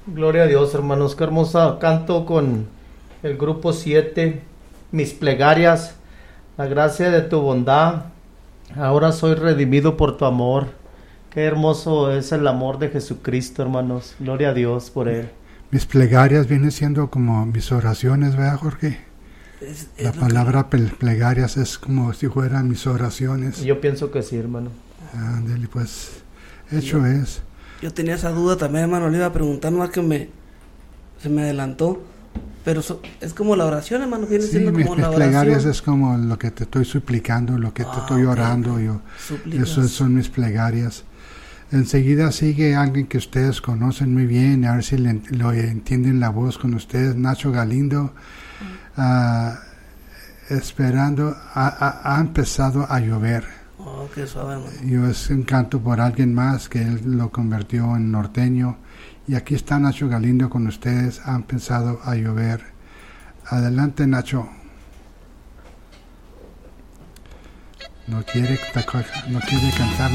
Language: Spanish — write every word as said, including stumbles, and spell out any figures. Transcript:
Gloria a Dios, hermanos. Qué hermosa canto con el grupo siete. Mis plegarias. La gracia de tu bondad. Ahora soy redimido por tu amor. Qué hermoso es el amor de Jesucristo, hermanos. Gloria a Dios por él. Mis plegarias vienen siendo como mis oraciones, ¿verdad, Jorge? Es, es La palabra que... plegarias es como si fueran mis oraciones. Yo pienso que sí, hermano. Ándale, pues, hecho yo, es. Yo tenía esa duda también, hermano. Le iba a preguntar, más que me se me adelantó. Pero so, es como la oración, hermano. Viene Sí, siendo mis, como mis la oración. plegarias es como lo que te estoy suplicando, lo que ah, te estoy orando. Okay. Yo, eso son mis plegarias. Enseguida sigue alguien que ustedes conocen muy bien, a ver si le, lo entienden la voz con ustedes, Nacho Galindo. Uh, esperando, ha, ha, ha empezado a llover. Oh, qué suave, hermano. Yo es un canto por alguien más que él lo convirtió en norteño. Y aquí está Nacho Galindo con ustedes, ha empezado a llover. Adelante, Nacho. No quiere, no quiere cantar.